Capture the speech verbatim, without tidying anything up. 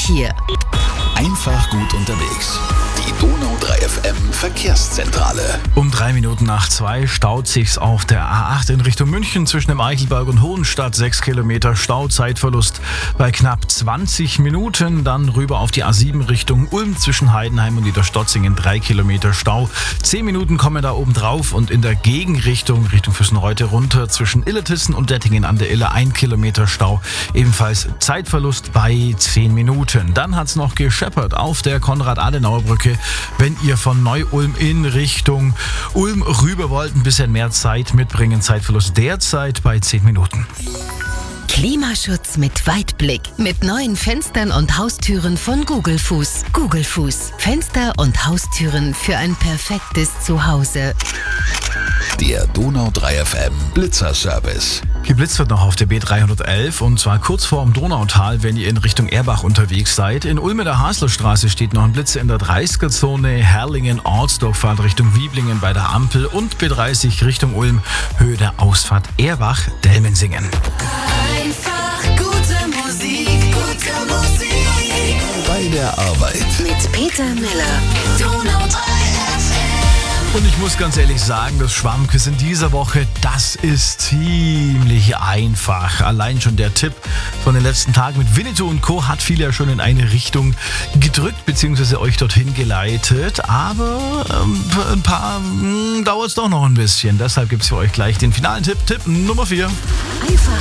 hier. Einfach gut unterwegs. Die Donau drei F M Verkehrszentrale. Um drei Minuten nach zwei staut sich's auf der A acht in Richtung München zwischen dem Eichelberg und Hohenstadt. Sechs Kilometer Stau, Zeitverlust bei knapp zwanzig Minuten. Dann rüber auf die A sieben Richtung Ulm zwischen Heidenheim und Niederstotzingen. Drei Kilometer Stau. Zehn Minuten kommen da oben drauf und in der Gegenrichtung, Richtung Füssenreute runter zwischen Illertissen und Dettingen an der Iller. Ein Kilometer Stau. Ebenfalls Zeitverlust bei zehn Minuten. Dann hat's noch gescheppert auf der Konrad-Adenauer-Brücke. Wenn ihr von Neu-Ulm in Richtung Ulm rüber wollt, ein bisschen mehr Zeit mitbringen. Zeitverlust derzeit bei zehn Minuten. Klimaschutz mit Weitblick. Mit neuen Fenstern und Haustüren von Google Fuß. Google Fuß. Fenster und Haustüren für ein perfektes Zuhause. Der Donau drei F M Blitzerservice. Geblitzt wird noch auf der B dreihundertelf und zwar kurz vorm Donautal, wenn ihr in Richtung Erbach unterwegs seid. In Ulm in der Haslerstraße steht noch ein Blitzer in der dreißiger-Zone. Herrlingen-Ortsdorf fahrt Richtung Wieblingen bei der Ampel und B dreißig Richtung Ulm, Höhe der Ausfahrt Erbach-Delmensingen. Einfach gute Musik, gute Musik. Bei der Arbeit. Mit Peter Miller. Donau drei F M. Und ich muss ganz ehrlich sagen, das Schwammquiz in dieser Woche, das ist ziemlich einfach. Allein schon der Tipp von den letzten Tagen mit Winnetou und Co. hat viele ja schon in eine Richtung gedrückt, beziehungsweise euch dorthin geleitet. Aber ähm, für ein paar dauert es doch noch ein bisschen. Deshalb gibt es für euch gleich den finalen Tipp, Tipp Nummer vier. Einfach